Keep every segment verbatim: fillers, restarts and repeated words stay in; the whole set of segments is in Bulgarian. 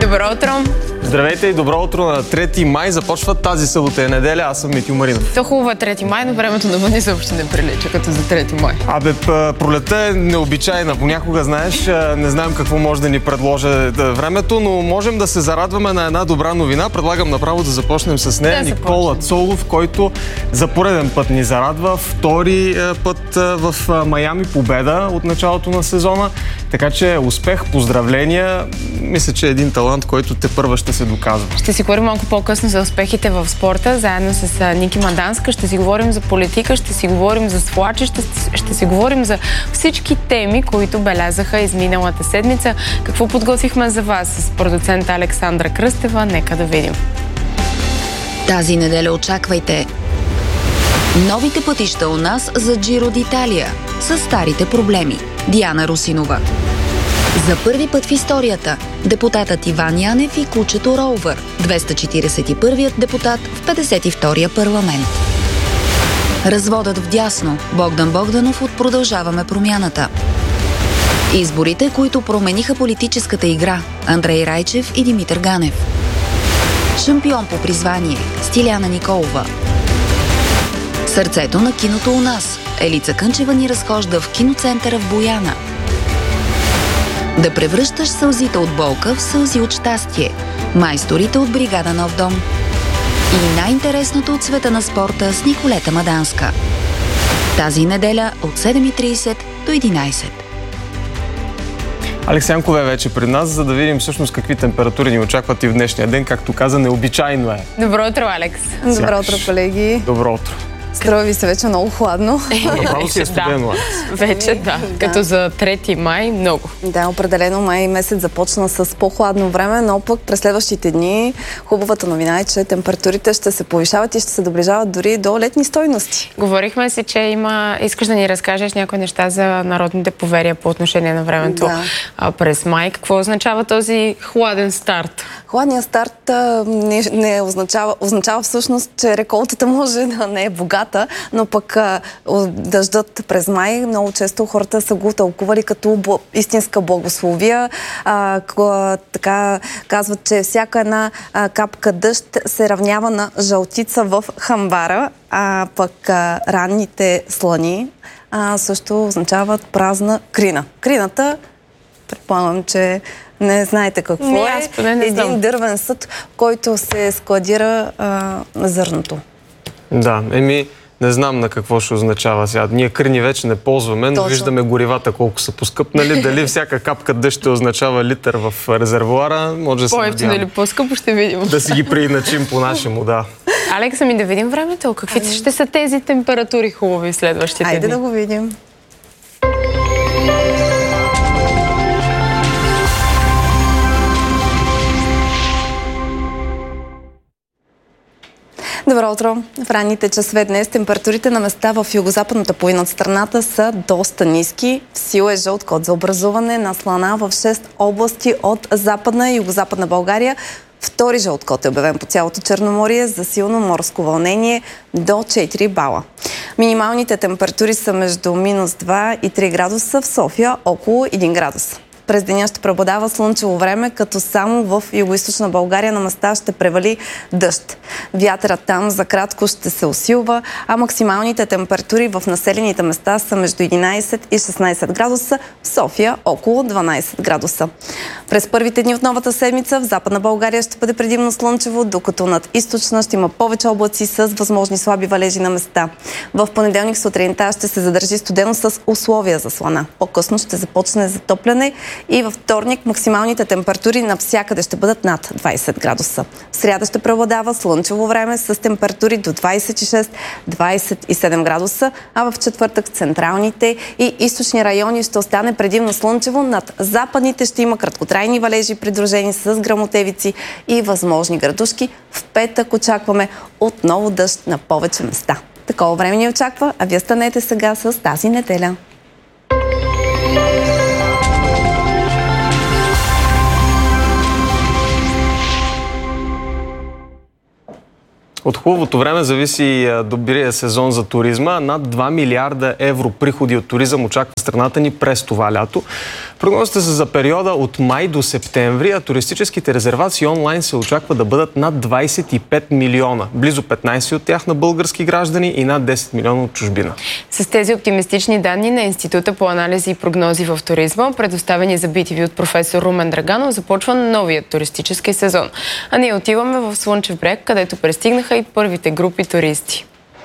Добро утро! Здравейте и добро утро на трети май. Започва тази събота и неделя. Аз съм Митю Маринов. То хубаво е трети май, но времето навън изобщо не прилича като за трети май. Абе, пролетта е необичайна. Понякога, знаеш, не знаем какво може да ни предложи времето, но можем да се зарадваме на една добра новина. Предлагам направо да започнем с нея. Да, Никола Цолов, който за пореден път ни зарадва. Втори път в Майами победа от началото на сезона. Така че успех, поздравления. Мисля, че е един талант, който тепърва ще се доказва. Ще си говорим малко по-късно за успехите в спорта, заедно с Ники Маданска. Ще си говорим за политика, ще си говорим за свлачи, ще, ще си говорим за всички теми, които белязаха изминалата седмица. Какво подготвихме за вас с продуцента Александра Кръстева? Нека да видим. Тази неделя очаквайте новите пътища у нас за Джиро d'Italia с старите проблеми. Диана Русинова. За първи път в историята депутатът Иван Янев и кучето Роувър, двеста четиридесет и първият депутат в петдесет и втория парламент. Разводът вдясно. Богдан Богданов от Продължаваме промяната. Изборите, които промениха политическата игра. Андрей Райчев и Димитър Ганев. Шампион по призвание. Стиляна Николова. Сърцето на киното у нас. Елица Кънчева ни разхожда в киноцентъра в Бояна. Да превръщаш сълзите от болка в сълзи от щастие. Майсторите от бригада Нов дом. И най-интересното от света на спорта с Николета Маданска. Тази неделя от седем и тридесет до единадесет. Алекс Янкова е вече пред нас, за да видим всъщност какви температури ни очакват и в днешния ден. Както каза, необичайно е. Добро утро, Алекс! Добро утро, колеги! Добро утро! Струва ви се вече много хладно. Направо си е студено. Вече да, като за трети май много. Да, определено май месец започна с по-хладно време, но пък през следващите дни хубавата новина е, че температурите ще се повишават и ще се доближават дори до летни стойности. Говорихме си, че има... Искаш да ни разкажеш някои неща за народните поверия по отношение на времето да. през май. Какво означава този хладен старт? Хладният старт а, не, не означава, означава всъщност, че реколтата може да не е богата, но пък а, дъждът през май много често хората са го тълкували като бл... истинска благословия. А, къ, така казват, че всяка една а, капка дъжд се равнява на жълтица в хамбара, а пък а, ранните слани а, също означават празна крина. Крината, предполагам, че не знаете какво не, е. Не, не Един знам. дървен съд, който се складира а, зърното. Да, еми, не знам на какво ще означава сега. Ние крини вече не ползваме, но Точно. виждаме горивата колко са поскъпнали. Дали всяка капка дъжд ще означава литър в резервоара, може да се по-евтино или по-скъпо ще видим. Да си ги преиначим по-нашему, да. Алекса, ми да видим времето. Какви Ай. ще са тези температури хубави следващите Айде дни? да го видим. Добро утро! В ранните часове днес температурите на места в югозападната половина от страната са доста ниски. В сила е жълт код за образуване на слана в шест области от западна и югозападна България. Втори жълт код е обявен по цялото Черноморие за силно морско вълнение до четири бала. Минималните температури са между минус два и три градуса, в София около един градус. През деня ще преобладава слънчево време, като само в югоизточна България на места ще превали дъжд. Вятърът там за кратко ще се усилва, а максималните температури в населените места са между единадесет и шестнадесет градуса, в София около дванадесет градуса. През първите дни от новата седмица в Западна България ще бъде предимно слънчево, докато над източна ще има повече облаци с възможни слаби валежи на места. В понеделник сутринта ще се задържи студено с условия за слана. По-късно ще започне затопляне и във вторник максималните температури навсякъде ще бъдат над двадесет градуса. В сряда ще преобладава слънчево време с температури до двадесет и шест до двадесет и седем градуса, а в четвъртък в централните и източни райони ще остане предимно слънчево. Над западните ще има краткотрайни валежи, придружени с гръмотевици и възможни градушки. В петък очакваме отново дъжд на повече места. Такова време ни очаква, а вие станете сега с тази неделя. От хубавото време зависи добрия сезон за туризма. Над два милиарда евро приходи от туризъм очаква страната ни през това лято. Прогнозите са за периода от май до септември, а туристическите резервации онлайн се очаква да бъдат над двадесет и пет милиона. Близо петнадесет от тях на български граждани и над десет милиона от чужбина. С тези оптимистични данни на Института по анализи и прогнози в туризма, предоставени за би ти ви от професор Румен Драганов, започва новият туристически сезон. А ние отиваме в Слънчев бряг, където пристигнаха и първите групи туристи.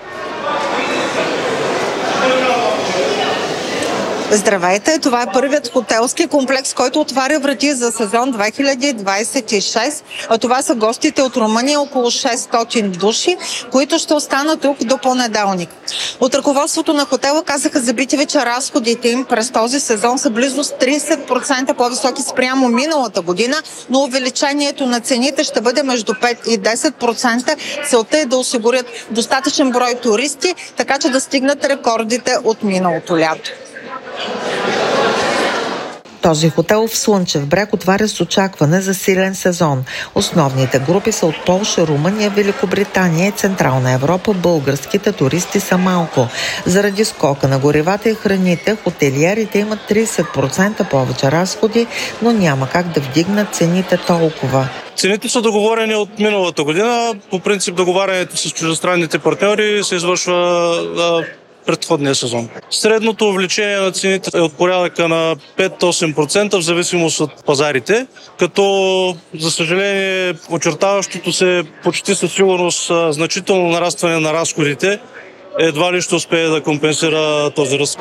Здравейте! Това е първият хотелски комплекс, който отваря врати за сезон две хиляди двадесет и шест. А това са гостите от Румъния, около шестстотин души, които ще останат тук до понеделник. От ръководството на хотела казаха за би ти ви, че разходите им през този сезон са близо с тридесет процента по-високи спрямо миналата година, но увеличението на цените ще бъде между пет и десет процента. Целта е да осигурят достатъчен брой туристи, така че да стигнат рекордите от миналото лято. Този хотел в Слънчев бряг отваря с очакване за силен сезон. Основните групи са от Полша, Румъния, Великобритания и Централна Европа. Българските туристи са малко. Заради скока на горивата и храните, хотелиерите имат тридесет процента повече разходи, но няма как да вдигнат цените толкова. Цените са договорени от миналата година. По принцип договарянето с чуждестранните партньори се извършва предходния сезон. Средното увеличение на цените е от порядъка на пет до осем процента в зависимост от пазарите, като за съжаление очертаващото се почти със сигурност значително нарастване на разходите едва ли ще успее да компенсира този ръст.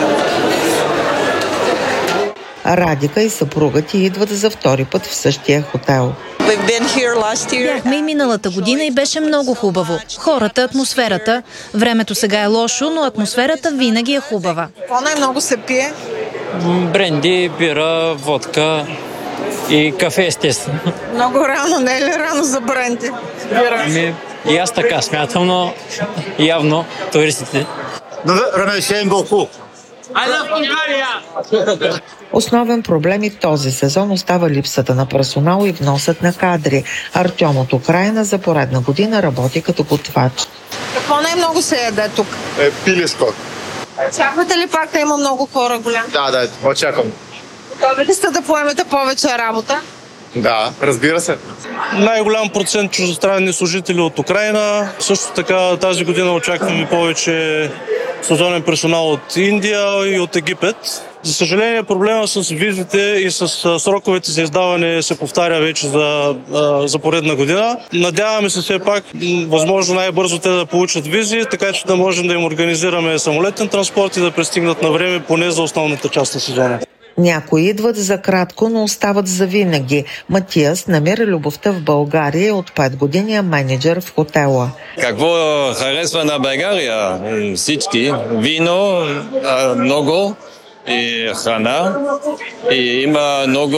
Радика и съпругът ти идват за втори път в същия хотел. Бяхме и миналата година и беше много хубаво. Хората, атмосферата. Времето сега е лошо, но атмосферата винаги е хубава. Какво най-много се пие? Бренди, бира, водка и кафе, естествено. Много рано, не е ли рано за бренди? Ами, и аз така смятам, но явно туристите. Основен проблем и в този сезон остава липсата на персонал и вносът на кадри. Артем от Украйна за поредна година работи като готвач. Какво най-много се яде тук? Е, пилешко. Очаквате ли пак да има много хора голям? Да, да, очаквам. Готови ли сте да поемете повече работа? Да, разбира се. Най-голям процент чуждестранни служители от Украйна. Също така тази година очакваме повече сезонен персонал от Индия и от Египет. За съжаление, проблема с визите и с сроковете за издаване се повтаря вече за, за поредна година. Надяваме се все пак, възможно най-бързо те да получат визи, така че да можем да им организираме самолетен транспорт и да пристигнат на време поне за основната част на сезона. Някои идват за кратко, но остават за винаги. Матиас намира любовта в България и от пет години е менеджер в хотела. Какво харесва на България? Всички. Вино, много и храна. И има много,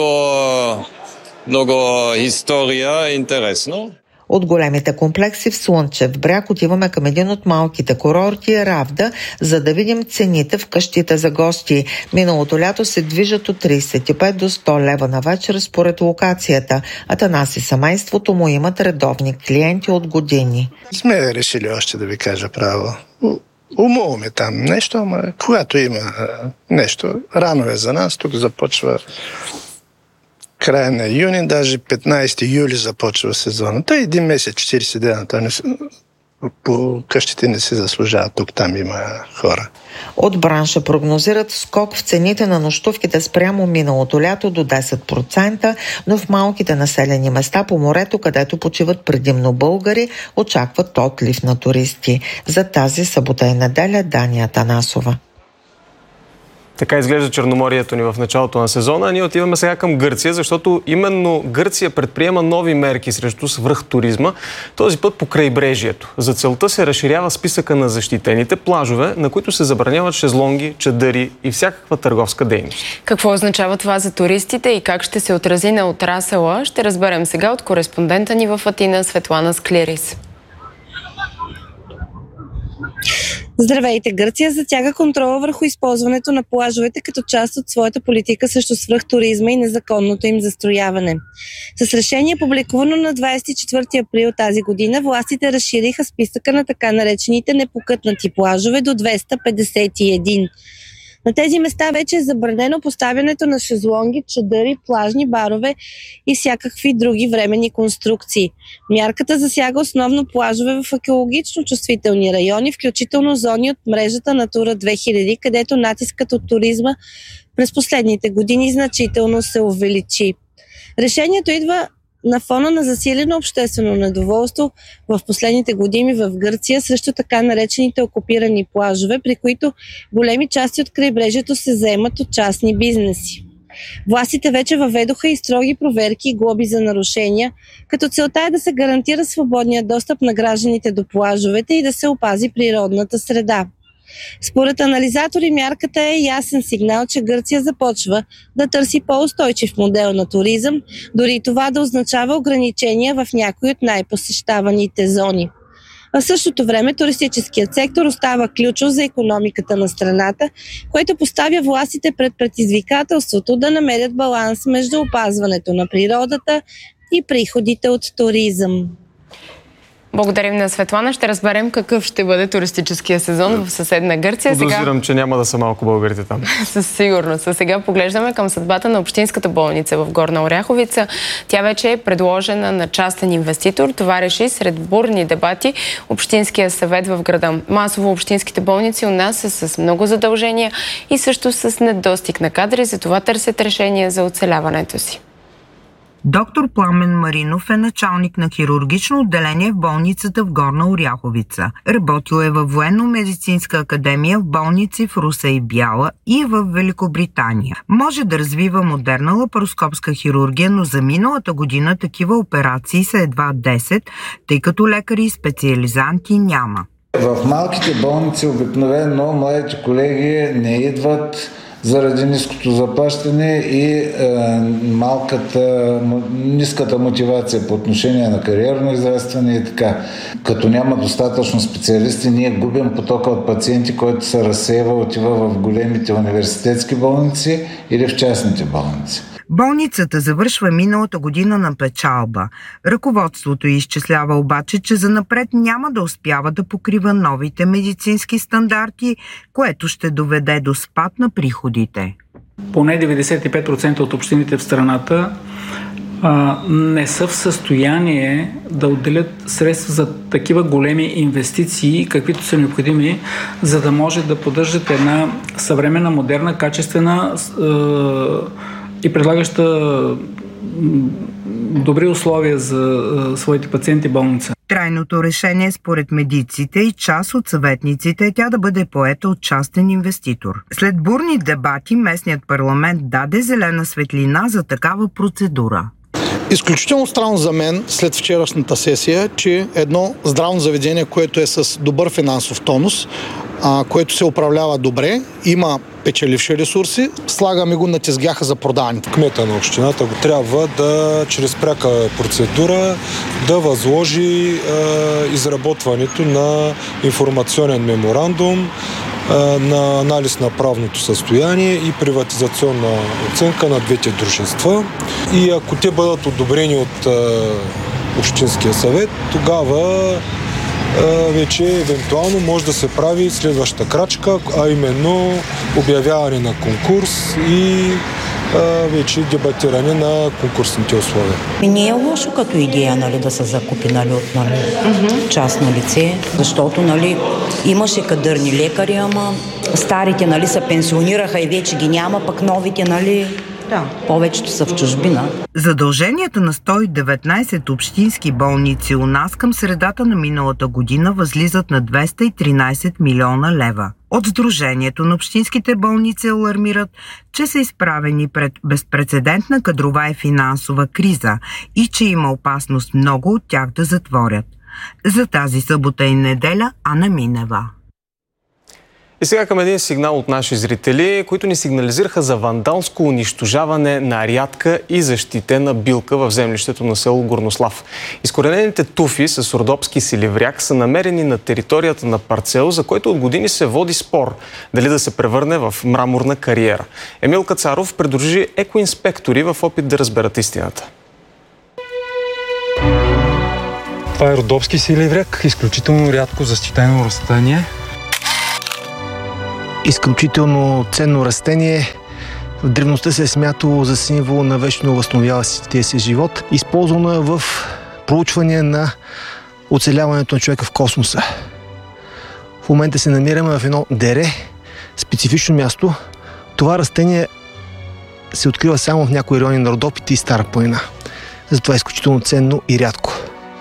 много история, интересно. От големите комплекси в Слънчев бряг отиваме към един от малките курорти Равда, за да видим цените в къщите за гости. Миналото лято се движат от тридесет и пет до сто лева на вечер според локацията. Атанас и семейството му имат редовни клиенти от години. Сме решили още да ви кажа право. Умуваме там нещо, ама когато има нещо, рано е за нас, тук започва края на юни, даже петнадесети юли започва сезона. Той един месец, четиридесет дена, той не, по къщите не се заслужава. Тук там има хора. От бранша прогнозират скок в цените на нощувките спрямо миналото лято до десет процента, но в малките населени места по морето, където почиват предимно българи, очакват отлив на туристи. За тази събота и неделя Дания Атанасова. Така изглежда Черноморието ни в началото на сезона. Ние отиваме сега към Гърция, защото именно Гърция предприема нови мерки срещу свръхтуризма, този път по крайбрежието. За целта се разширява списъка на защитените плажове, на които се забраняват шезлонги, чадъри и всякаква търговска дейност. Какво означава това за туристите и как ще се отрази на отрасъла, ще разберем сега от кореспондента ни в Атина Светлана Склирис. Здравейте! Гърция затяга контрола върху използването на плажовете като част от своята политика срещу свръхтуризма и незаконното им застрояване. С решение, публикувано на двадесет и четвърти април тази година, властите разшириха списъка на така наречените непокътнати плажове до двеста петдесет и един. На тези места вече е забранено поставянето на шезлонги, чадъри, плажни барове и всякакви други временни конструкции. Мярката засяга основно плажове в екологично чувствителни райони, включително зони от мрежата Натура две хиляди, където натискът от туризма през последните години значително се увеличи. Решението идва на фона на засилено обществено недоволство в последните години в Гърция срещу така наречените окупирани плажове, при които големи части от крайбрежието се заемат от частни бизнеси. Властите вече въведоха и строги проверки и глоби за нарушения, като целта е да се гарантира свободния достъп на гражданите до плажовете и да се опази природната среда. Според анализатори мярката е ясен сигнал, че Гърция започва да търси по-устойчив модел на туризъм, дори това да означава ограничения в някои от най-посещаваните зони. В същото време туристическият сектор остава ключов за икономиката на страната, което поставя властите пред предизвикателството да намерят баланс между опазването на природата и приходите от туризъм. Благодарим на Светлана. Ще разберем какъв ще бъде туристическия сезон в съседна Гърция. Подозирам, сега... че няма да са малко българите там. Със сигурност. А сега поглеждаме към съдбата на Общинската болница в Горна Оряховица. Тя вече е предложена на частен инвеститор. Това реши сред бурни дебати Общинския съвет в града. Масово общинските болници у нас са с много задължения и също с недостиг на кадри, затова търсят решение за оцеляването си. Доктор Пламен Маринов е началник на хирургично отделение в болницата в Горна Оряховица. Работил е във Военно-медицинска академия в болници в Русе и Бяла и е в Великобритания. Може да развива модерна лапароскопска хирургия, но за миналата година такива операции са едва десет, тъй като лекари и специализанти няма. В малките болници обикновено младите колеги не идват заради ниското заплащане и е, малката, ниската мотивация по отношение на кариерно израстване и така. Като няма достатъчно специалисти, ние губим потока от пациенти, който се разсейва, отива в големите университетски болници или в частните болници. Болницата завършва миналата година на печалба. Ръководството изчислява обаче, че занапред няма да успява да покрива новите медицински стандарти, което ще доведе до спад на приходите. Поне деветдесет и пет процента от общините в страната а, не са в състояние да отделят средства за такива големи инвестиции, каквито са необходими, за да може да поддържат една съвременна, модерна, качествена а, и предлагаща добри условия за своите пациенти болница. Трайното решение според медиците и част от съветниците е тя да бъде поета от частен инвеститор. След бурни дебати местният парламент даде зелена светлина за такава процедура. Изключително странно за мен след вчерашната сесия, че едно здравно заведение, което е с добър финансов тонус, а, което се управлява добре, има печеливши ресурси, слагаме го на тезгяха за продаването. Кмета на общината го трябва да, чрез пряка процедура, да възложи е, изработването на информационен меморандум, е, на анализ на правното състояние и приватизационна оценка на двете дружества. И ако те бъдат одобрени от е, Общинския съвет, тогава вече евентуално може да се прави следващата крачка, а именно обявяване на конкурс и а, вече дебатиране на конкурсните условия. Не е лошо като идея, нали, да се закупи, нали, от, нали, mm-hmm. частно лице, защото, нали, имаше кадърни лекари, ама старите, нали, се пенсионираха и вече ги няма, пък новите, нали, да, повечето са в чужбина. Задълженията на сто и деветнадесет общински болници у нас към средата на миналата година възлизат на двеста и тринадесет милиона лева. От Сдружението на общинските болници алармират, че са изправени пред безпрецедентна кадрова и финансова криза и че има опасност много от тях да затворят. За тази събота и неделя Ана Минева. И сега към един сигнал от наши зрители, които ни сигнализираха за вандалско унищожаване на рядка и защитена билка в землището на село Горнослав. Изкоренените туфи с родопски силивряк са намерени на територията на парцел, за който от години се води спор дали да се превърне в мраморна кариера. Емил Кацаров придружи екоинспектори в опит да разберат истината. Това е родопски силивряк, изключително рядко защитено растение. Изключително ценно растение. В древността се е смятало за символ на вечно възстановяващия се живот. Използвано е в проучване на оцеляването на човека в космоса. В момента се намираме в едно дере, специфично място. Това растение се открива само в някои райони на Родопите и Стара планина. Затова е изключително ценно и рядко.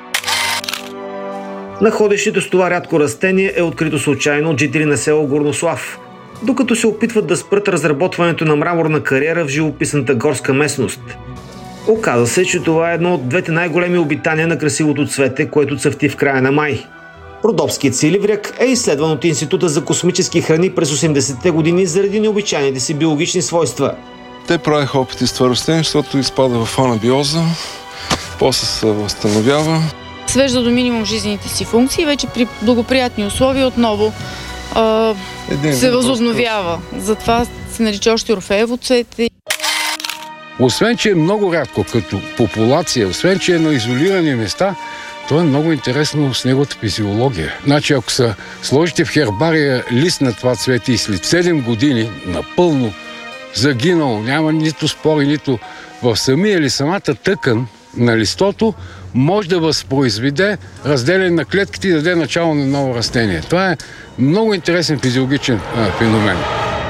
Находището с това рядко растение е открито случайно от жители на село Горнослав, докато се опитват да спрат разработването на мраморна кариера в живописната горска местност. Оказа се, че това е едно от двете най-големи обитания на красивото цвете, което цъфти в края на май. Родопският силивряк е изследван от Института за космически храни през осемдесетте години заради необичайните си биологични свойства. Те правиха опити с това растение, защото изпада в анабиоза, после се възстановява. Свежда до минимум жизнените си функции, вече при благоприятни условия отново а, се възобновява. Затова се нарича още орфеево цвете. Освен, че е много рядко като популация, освен, че е на изолирани места, то е много интересно с неговата физиология. Значи, ако са сложите в хербария лист на това цвете и след седем години напълно загинало, няма нито спори, нито в самия или самата тъкан на листото, може да възпроизведе разделение на клетките и да даде начало на ново растение. Това е много интересен физиологичен а, феномен.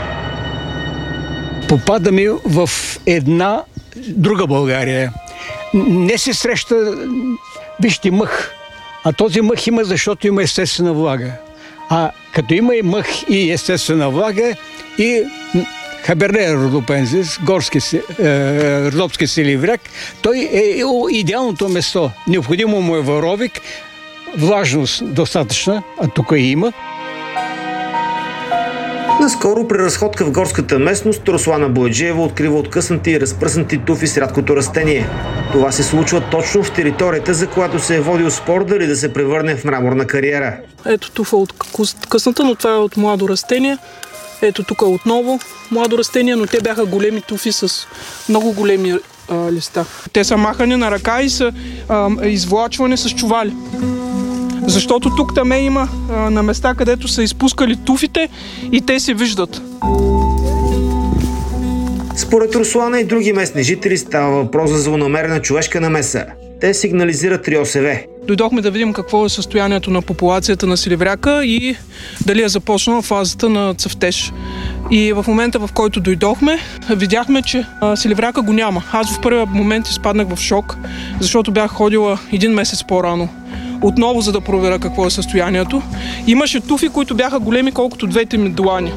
Попадаме в една друга България. Не се среща, вижте, мъх. А този мъх има, защото има естествена влага. А като има и мъх и естествена влага, и Хабернея родопензис, горски, е, родопски силивряк, той е идеалното место. Необходимо му е варовик, влажност достатъчна, а тук и има. Наскоро при разходка в горската местност Руслана Бояджиева открива откъснати и разпръснати туфи с рядкото растение. Това се случва точно в територията, за която се е водил спор дали да се превърне в мраморна кариера. Ето туфа откъсната, но това е от младо растение. Ето тук отново младо растение, но те бяха големи туфи с много големи а, листа. Те са махани на ръка и са а, извлачвани с чували. Защото тук там има а, на места, където са изпускали туфите и те се виждат. Според Руслана и други местни жители става въпрос за злонамерена човешка намеса. Те сигнализират РИОСВ. Дойдохме да видим какво е състоянието на популацията на силивряка и дали е започнала фазата на цъфтеж. И в момента, в който дойдохме, видяхме, че силивряка го няма. Аз в първия момент изпаднах в шок, защото бях ходила един месец по-рано. Отново, за да проверя какво е състоянието. Имаше туфи, които бяха големи колкото двете ми длани.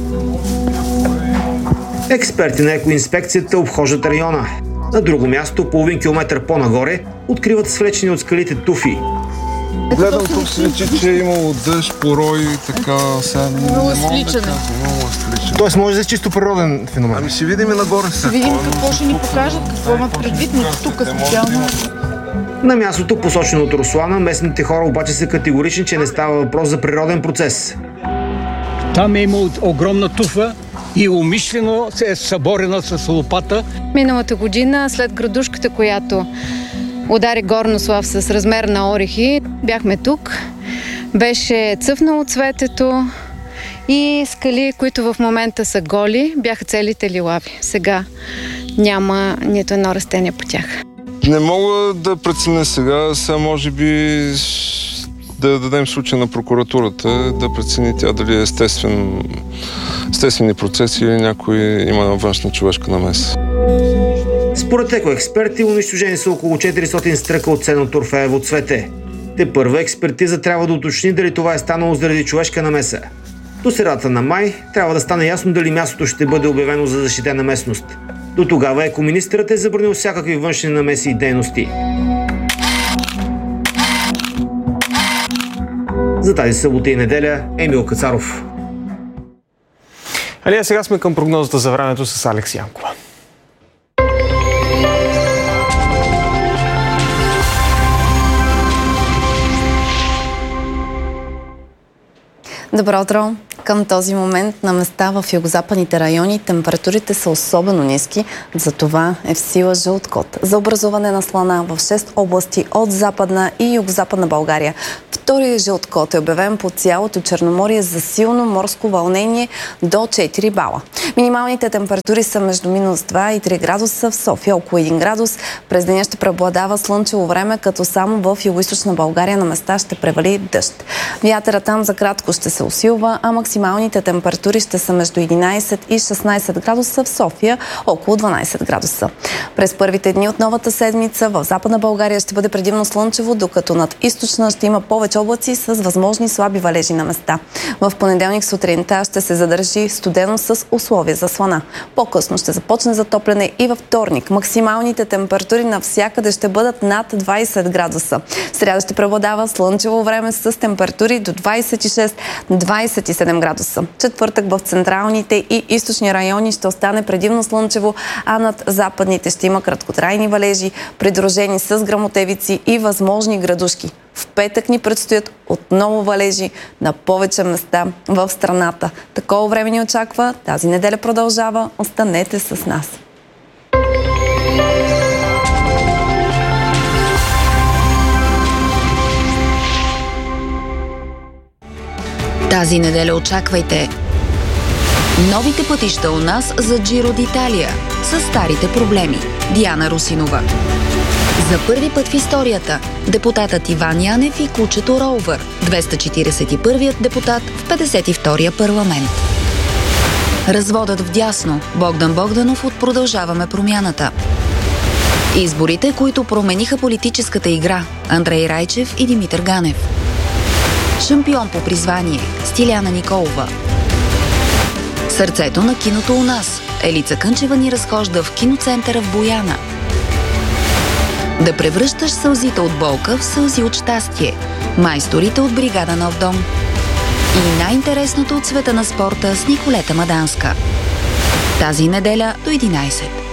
Експерти на екоинспекцията обхождат района. На друго място, половин километър по-нагоре, откриват свлечени от скалите туфи. Гледам тук се личи, че е имало дъжд, порой, така... Много е свличане. Тоест може да е чисто природен феномен. Ами ще видим и нагоре. Ще видим какво ще ни покажат, какво имат предвид, но тук специално... На мястото, посочено от Руслана, местните хора обаче са категорични, че не става въпрос за природен процес. Там е имало огромна туфа и умишлено се е съборена с лопата. Миналата година, след градушката, която удари Горнослав с размер на орехи, бяхме тук. Беше цъфнало цветето и скали, които в момента са голи, бяха целите лилави. Сега няма нито едно растение по тях. Не мога да преценя сега, сега може би да дадем случай на прокуратурата, да прецени тя дали е естествен, естествени процеси или някой има външна човешка намеса. Според екоексперти, унищожени са около четиристотин стръка от ценното орфеево цвете. Те първа експертиза трябва да уточни дали това е станало заради човешка намеса. До средата на май трябва да стане ясно дали мястото ще бъде обявено за защитена местност. До тогава екоминистърът е забранил всякакви външни намеси и дейности. За тази събота и неделя Емил Кацаров. Али, сега сме към прогнозата за времето с Алекс Янкова. Добро утро! Към този момент на места в югозападните райони температурите са особено ниски, затова е в сила жълт код за образуване на слана в шест области от Западна и Югозападна България. Вторият жълт код е обявен по цялото Черноморие за силно морско вълнение до четири бала. Минималните температури са между минус два и три градуса, в София около един градус. През деня ще преобладава слънчево време, като само в Югоизточна България на места ще превали дъжд. Вятъра там за кратко ще се усилва, а максималните температури ще са между единайсет и шестнайсет градуса, в София около дванайсет градуса. През първите дни от новата седмица в Западна България ще бъде предимно слънчево, докато над източна ще има повече облаци с възможни слаби валежи на места. В понеделник сутринта ще се задържи студено с условия за слана. По-късно ще започне затопляне и във вторник. Максималните температури навсякъде ще бъдат над двайсет градуса. Сряда ще преобладава слънчево време с температури до двайсет и шест до двайсет и седем градуса. Четвъртък в централните и източни райони ще остане предимно слънчево, а над западните ще има краткотрайни валежи, придружени с гръмотевици и възможни градушки. В петък ни предстоят отново валежи на повече места в страната. Такова време ни очаква. Тази неделя продължава. Останете с нас. Тази неделя очаквайте новите пътища у нас за Джиро д'Италия с старите проблеми. Диана Русинова. За първи път в историята депутатът Иван Янев и кучето Роувър, двеста четирийсет и първият депутат в петдесет и втория парламент. Разводът вдясно. Богдан Богданов от Продължаваме промяната. Изборите, които промениха политическата игра. Андрей Райчев и Димитър Ганев. Шампион по призвание. Стиляна Николова. Сърцето на киното у нас. Елица Кънчева ни разхожда в киноцентъра в Бояна. Да превръщаш сълзите от болка в сълзи от щастие. Майсторите от бригада Нов дом. И най-интересното от света на спорта с Николета Маданска. Тази неделя до единайсет.